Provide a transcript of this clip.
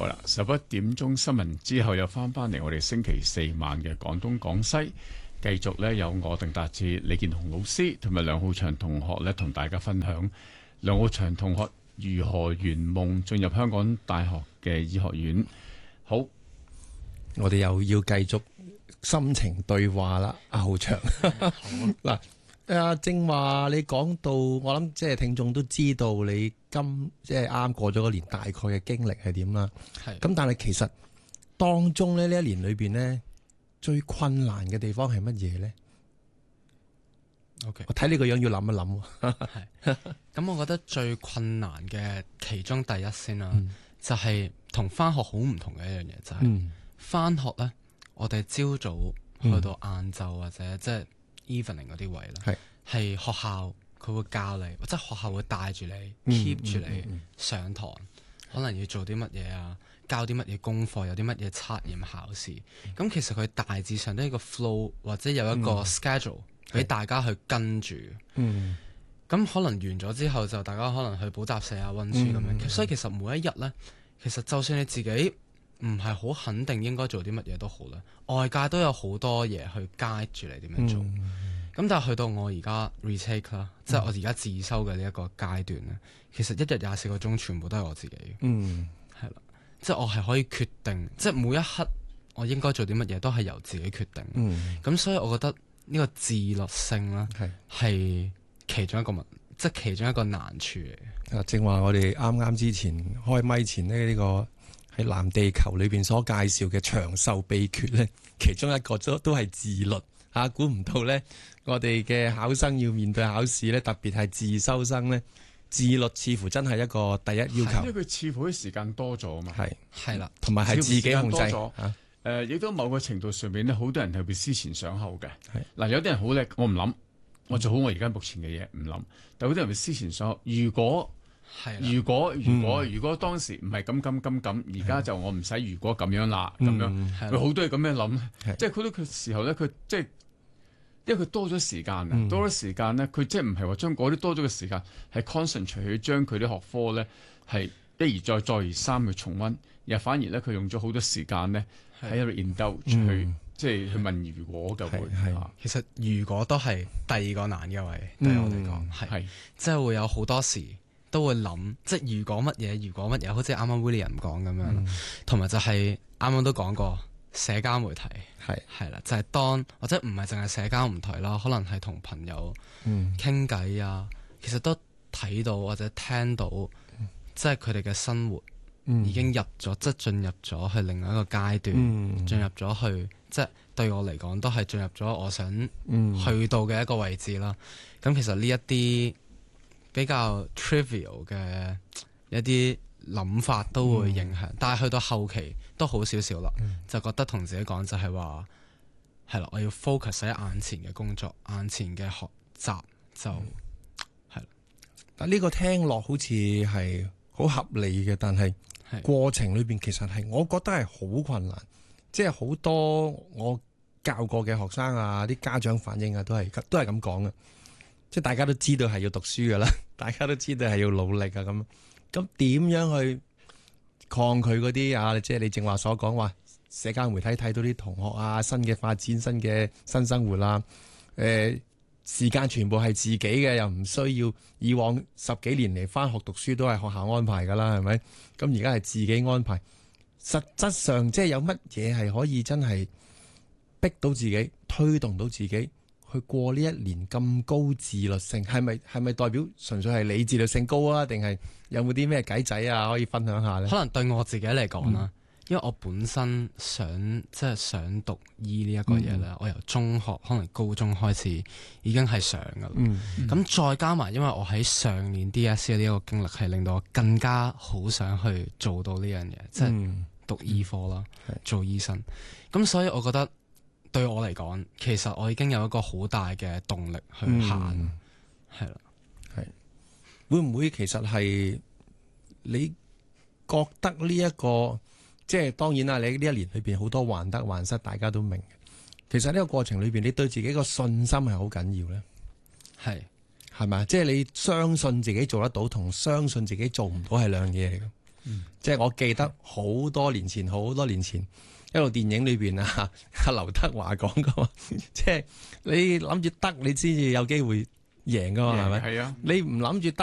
好啦，11點鐘新聞之後又翻嚟我哋星期四晚嘅廣東廣西，繼續咧有我鄧達智、李健雄老師同埋梁浩祥同學咧同大家分享梁浩祥同學如何圓夢進入香港大學嘅醫學院。好， 我哋又要繼續心情對話啦，阿浩祥。嗱，正話你講到，我諗即係聽眾都知道你即係啱過咗嗰年大概嘅經歷係點啦。係咁，但係其實當中咧呢一年裏邊咧最困難嘅地方係乜嘢咧？OK， 我睇你個樣要諗一諗。 係咁，我覺得最困難嘅其中第一先啦，就係同翻學好唔同嘅一樣嘢，就係翻學咧，我哋朝早去到晏晝或者即係 evening 嗰啲位啦，係學校佢會教你，即係學校會帶住你 keep 住你上堂，可能要做啲乜嘢啊，交啲乜嘢功課，有啲乜嘢測驗考試。咁其實佢大致上都係一個 flow 或者有一個 schedule 俾大家去跟住。咁可能完咗之後就大家可能去補習社啊溫書咁樣。所以其實每一日呢，其實就算你自己唔係好肯定應該做啲乜嘢都好啦，外界都有好多嘢去 guide 住你點樣做。咁但係去到我而家 retake 啦，即係我而家自修嘅呢一個階段咧，其實一日24個鐘全部都係我自己。係啦，即係我係可以決定，即係每一刻我應該做啲乜嘢都係由自己決定。咁所以我覺得呢個自律性啦係其中一個即係其中一個難處嚟。 正話我哋啱啱之前開咪前呢個喺藍地球裏邊所介紹嘅長壽秘訣咧，其中一個都係自律。估唔到咧，我哋嘅考生要面對考試咧，特別係自修生咧，自律似乎真係一個第一要求。 因為佢似乎啲時間多咗啊嘛。 係啦，同埋係自己控制。 亦都某個程度上面咧，好多人係會思前想後嘅。嗱，有啲人好叻，我唔諗，我做好我而家目前嘅嘢，唔諗。但好多人會思前想後。如果當時唔係咁，而家就我唔使如果咁樣啦，咁樣佢好多係咁樣諗。即係好多佢時候咧，佢即係。因為佢多咗時間啊，多咗時間咧，佢即係唔係話將嗰啲多咗嘅時間係 concentrate 去將佢啲學科咧係一而再再而三去重溫，而反而咧佢用咗好多時間咧喺度 indulge 去即係去問如果嘅會。 其實如果都係第二個難嘅位，對我嚟講係即係會有好多時都會諗，即係如果乜嘢，好似啱啱 William 講咁樣，同埋就係啱啱都講過。社交媒體係啦，就係當或者唔係淨係社交媒體啦，可能係同朋友傾偈啊，其實都睇到或者聽到，即係佢哋嘅生活已經入咗，即係進入咗去另外一個階段，進入咗去，即係對我嚟講都係進入咗我想去到嘅一個位置啦。咁其實呢一啲比較 trivial 嘅一啲諗法都會影響，但係去到後期都好少少啦，就覺得同自己講就係話係啦，我要 focus 喺眼前嘅工作、眼前嘅學習就係啦。 但呢個聽落好似係好合理嘅，但係過程裏邊其實係我覺得係好困難，即係好多我教過嘅學生啊，啲家長反應啊，都係咁講嘅，即係大家都知道係要讀書噶啦，大家都知道係要努力啊咁。咁點樣去抗拒嗰啲啊？即係你正話所講話，社交媒體睇到啲同學啊，新嘅發展、新生活啦，時間全部係自己嘅，又唔需要以往10幾年嚟返學讀書都係學校安排噶啦，係咪？咁而家係自己安排。實質上即係有乜嘢係可以真係逼到自己、推動到自己去過呢一年咁高自律性？係咪代表純粹係你自律性高啊？定係有冇啲咩計仔啊可以分享下咧？ 可能對我自己嚟講啦，因為我本身想讀醫呢一個嘢咧，我由中學可能高中開始已經係想噶啦。咁再加埋，因為我喺上年 DSE 呢一個經歷，係令到我更加好想去做到呢樣嘢，即係讀醫科啦，做醫生。咁所以我覺得對我嚟講，其實我已經有一個好大嘅動力去行，係啦。 會唔會其實係你覺得呢一個，即係當然啦，你呢一年裏邊好多患得患失，大家都明嘅。其實呢個過程裏邊，你對自己個信心係好緊要咧。係咪？即係你相信自己做得到，同相信自己做唔到係兩樣嘢嚟嘅。 即係我記得好多年前一部電影裏邊啊，阿劉德華講噶嘛，即係你諗住得，你先至有機會贏噶嘛，係咪？ 係啊， 你唔諗住得。